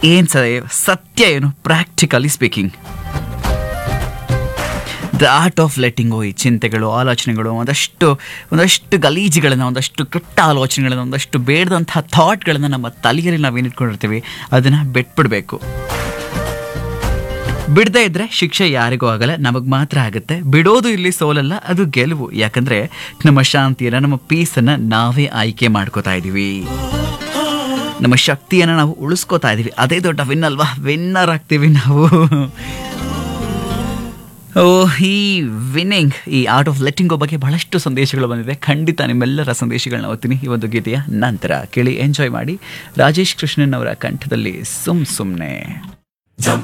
ಏನು ಸತ್ಯ ಏನು, practically speaking. The art of letting ಗೋ. ಈ ಚಿಂತೆಗಳು, ಆಲೋಚನೆಗಳು, ಒಂದಷ್ಟು ಗಲೀಜುಗಳನ್ನು, ಒಂದಷ್ಟು ಕೆಟ್ಟ ಆಲೋಚನೆಗಳನ್ನು, ಒಂದಷ್ಟು ಬೇಡದಂತಹ ಥಾಟ್ಗಳನ್ನು ನಮ್ಮ ತಲೆಯಲ್ಲಿ ನಾವೇನು ಇಟ್ಕೊಂಡಿರ್ತೀವಿ ಅದನ್ನು ಬಿಟ್ಬಿಡ್ಬೇಕು. ಬಿಡದೇ ಇದ್ದರೆ ಶಿಕ್ಷೆ ಯಾರಿಗೂ ಆಗಲ್ಲ, ನಮಗೆ ಮಾತ್ರ ಆಗುತ್ತೆ. ಬಿಡೋದು ಇಲ್ಲಿ ಸೋಲಲ್ಲ, ಅದು ಗೆಲುವು. ಯಾಕಂದರೆ ನಮ್ಮ ಶಾಂತಿಯನ್ನು, ನಮ್ಮ ಪೀಸನ್ನು ನಾವೇ ಆಯ್ಕೆ ಮಾಡ್ಕೋತಾ ಇದ್ದೀವಿ. ನಮ್ಮ ಶಕ್ತಿಯನ್ನು ನಾವು ಉಳಿಸ್ಕೋತಾ ಇದ್ದೀವಿ. ಅದೇ ದೊಡ್ಡ ವಿನ್ ಅಲ್ವಾ? ವಿನ್ನರ್ ಆಗ್ತೀವಿ ನಾವು. ಈ ವಿನ್ನಿಂಗ್, ಈ ಆರ್ಟ್ ಆಫ್ ಲೆಟ್ಟಿಂಗ್ ಗೋ ಬಗ್ಗೆ ಬಹಳಷ್ಟು ಸಂದೇಶಗಳು ಬಂದಿದೆ. ಖಂಡಿತ ನಿಮ್ಮೆಲ್ಲರ ಸಂದೇಶಗಳನ್ನ ಓದ್ತೀನಿ ಈ ಒಂದು ಗೀತೆಯ ನಂತರ. ಕೇಳಿ, ಎಂಜಾಯ್ ಮಾಡಿ. ರಾಜೇಶ್ ಕೃಷ್ಣನ್ ಅವರ ಕಂಠದಲ್ಲಿ ಸುಮ್ ಸುಮ್ನೆ.